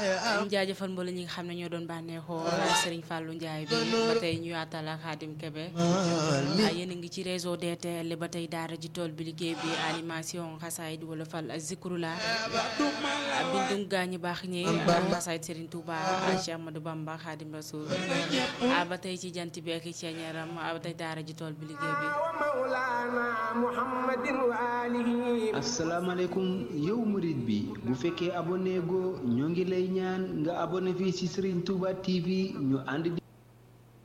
jaajëfal mbooloo ñi nga xam ne ñoo doon bànneexoo Serigne Fallou Ndiaye bi ba tey ñu yaatal ak Khadim Kebe yéen a ngi ci réseau DTL ba tey daara ji tool bi liggéey bi animation xasaayid wala fal zikrula bindum gaañu baax ñi xasaayid Serigne Touba Cheikh Ahmadou Bamba Khadim Rasoul ba tey ci jant bi ak ceeñaram ba tey daara ji tool bi liggéey bi. asalaamaaleykum yow murid bi bu fekkee abonné go ñoo ngi lay ñaan nga abonné fii ci Serigne Touba TV ñu ànd